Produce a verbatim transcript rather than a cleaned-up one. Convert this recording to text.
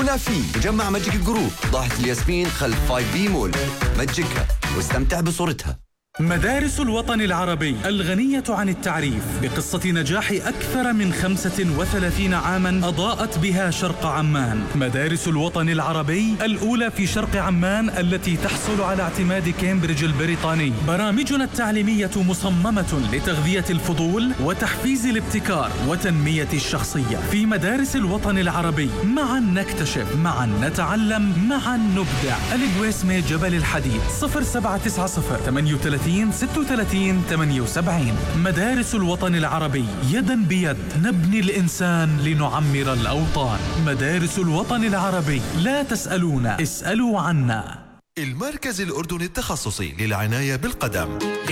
هنا في مجمع ماجيك جروب ضاحية الياسمين خلف فايف بي مول. مجكها واستمتع بصورتها. مدارس الوطن العربي الغنية عن التعريف بقصة نجاح أكثر من خمسة وثلاثين عاماً أضاءت بها شرق عمان. مدارس الوطن العربي الأولى في شرق عمان التي تحصل على اعتماد كامبريدج البريطاني. برامجنا التعليمية مصممة لتغذية الفضول وتحفيز الابتكار وتنمية الشخصية. في مدارس الوطن العربي معاً نكتشف، معاً نتعلم، معاً نبدع. الجويسمي جبل الحديد صفر سبعة تسعة صفر ثمانية ثلاثين ستة وثلاثين ثمانية وسبعين. مدارس الوطن العربي، يدا بيد نبني الإنسان لنعمر الأوطان. مدارس الوطن العربي، لا تسألونا، اسألوا عنا. المركز الأردني التخصصي للعناية بالقدم